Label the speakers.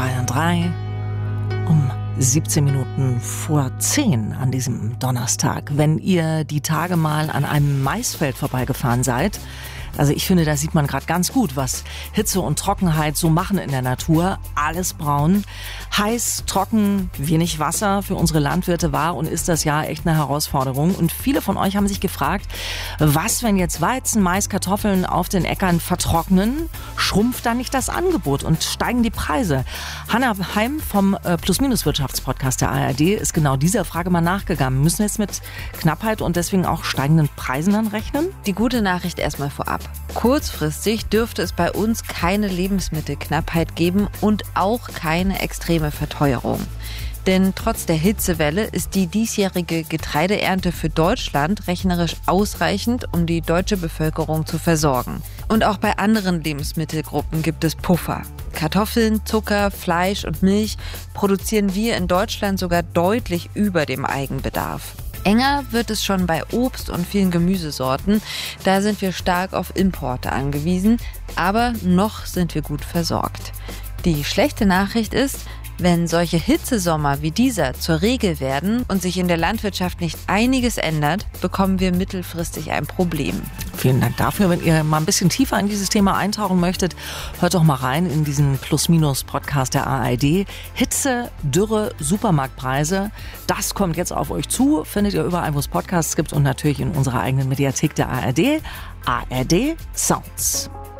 Speaker 1: Bayern 3 um 17 Minuten vor 10 an diesem Donnerstag. Wenn ihr die Tage mal an einem Maisfeld vorbeigefahren seid, also ich finde, da sieht man gerade ganz gut, was Hitze und Trockenheit so machen in der Natur. Alles braun, heiß, trocken, wenig Wasser für unsere Landwirte war und ist das Jahr echt eine Herausforderung. Und viele von euch haben sich gefragt, was, wenn jetzt Weizen, Mais, Kartoffeln auf den Äckern vertrocknen? Schrumpft dann nicht das Angebot und steigen die Preise? Hanna Heim vom Plus-Minus-Wirtschaftspodcast der ARD ist genau dieser Frage mal nachgegangen. Müssen wir jetzt mit Knappheit und deswegen auch steigenden Preisen dann rechnen?
Speaker 2: Die gute Nachricht erstmal vorab. Kurzfristig dürfte es bei uns keine Lebensmittelknappheit geben und auch keine extreme Verteuerung. Denn trotz der Hitzewelle ist die diesjährige Getreideernte für Deutschland rechnerisch ausreichend, um die deutsche Bevölkerung zu versorgen. Und auch bei anderen Lebensmittelgruppen gibt es Puffer. Kartoffeln, Zucker, Fleisch und Milch produzieren wir in Deutschland sogar deutlich über dem Eigenbedarf. Enger wird es schon bei Obst und vielen Gemüsesorten. Da sind wir stark auf Importe angewiesen, aber noch sind wir gut versorgt. Die schlechte Nachricht ist, wenn solche Hitzesommer wie dieser zur Regel werden und sich in der Landwirtschaft nicht einiges ändert, bekommen wir mittelfristig ein Problem.
Speaker 1: Vielen Dank dafür. Wenn ihr mal ein bisschen tiefer in dieses Thema eintauchen möchtet, hört doch mal rein in diesen Plus-Minus-Podcast der ARD. Hitze, Dürre, Supermarktpreise, das kommt jetzt auf euch zu. Findet ihr überall, wo es Podcasts gibt und natürlich in unserer eigenen Mediathek der ARD. ARD Sounds.